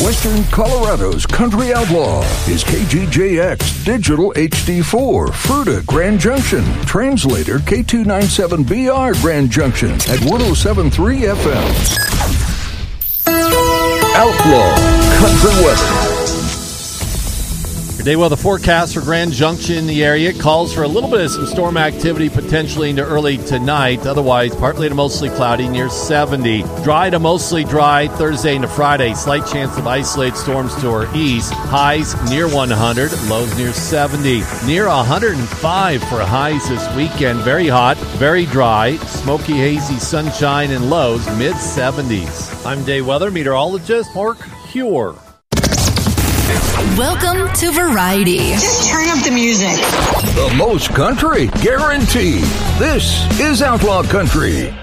Western Colorado's country outlaw is KGJX Digital HD4, Fruita, Grand Junction. Translator K297BR, Grand Junction at 107.3 FM. Outlaw Country Weather. Today, well, the forecast for Grand Junction in the area calls for a little bit of some storm activity potentially into early tonight. Otherwise, partly to mostly cloudy near 70. Dry to mostly dry Thursday into Friday. Slight chance of isolated storms to our east. Highs near 100, lows near 70. Near 105 for highs this weekend. Very hot, very dry, smoky, hazy sunshine and lows mid-70s. I'm day weather meteorologist Mark Huer. Welcome to Variety. Just turn up the music. The most country, guaranteed. This is Outlaw Country.